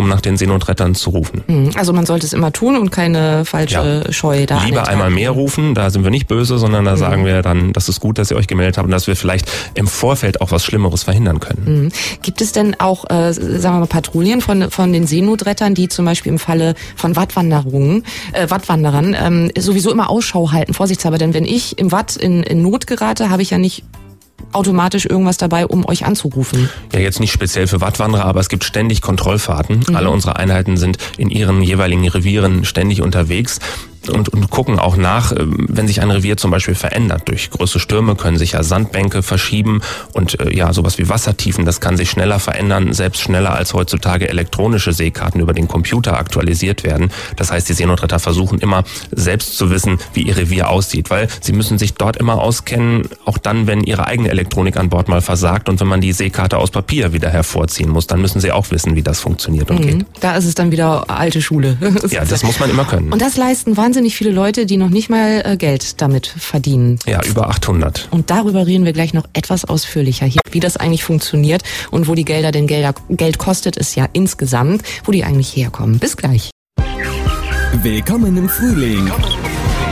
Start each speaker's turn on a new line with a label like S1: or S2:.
S1: um nach den Seenotrettern zu rufen.
S2: Also man sollte es immer tun und keine falsche Scheu da.
S1: Lieber einmal mehr rufen, da sind wir nicht böse, sondern da sagen wir dann, das ist gut, dass ihr euch gemeldet habt und dass wir vielleicht im Vorfeld auch was Schlimmeres verhindern können.
S2: Gibt es denn auch, sagen wir mal, Patrouillen von den Seenotrettern, die zum Beispiel im Falle von Wattwanderern sowieso immer Ausschau halten, vorsichtshalber? Denn wenn ich im Watt in Not gerate, habe ich ja nicht automatisch irgendwas dabei, um euch anzurufen.
S1: Ja, jetzt nicht speziell für Wattwanderer, aber es gibt ständig Kontrollfahrten. Alle unsere Einheiten sind in ihren jeweiligen Revieren ständig unterwegs. Und gucken auch nach, wenn sich ein Revier zum Beispiel verändert. Durch große Stürme können sich ja Sandbänke verschieben und sowas wie Wassertiefen, das kann sich schneller verändern, selbst schneller als heutzutage elektronische Seekarten über den Computer aktualisiert werden. Das heißt, die Seenotretter versuchen immer selbst zu wissen, wie ihr Revier aussieht, weil sie müssen sich dort immer auskennen, auch dann, wenn ihre eigene Elektronik an Bord mal versagt und wenn man die Seekarte aus Papier wieder hervorziehen muss, dann müssen sie auch wissen, wie das funktioniert und geht.
S2: Da ist es dann wieder alte Schule.
S1: Ja, das muss man immer können.
S2: Und das leisten wahnsinnig viele Leute, die noch nicht mal Geld damit verdienen.
S1: Ja, über 800.
S2: Und darüber reden wir gleich noch etwas ausführlicher hier, wie das eigentlich funktioniert und wo die Gelder denn Geld kostet, ist ja insgesamt, wo die eigentlich herkommen. Bis gleich.
S3: Willkommen im Frühling.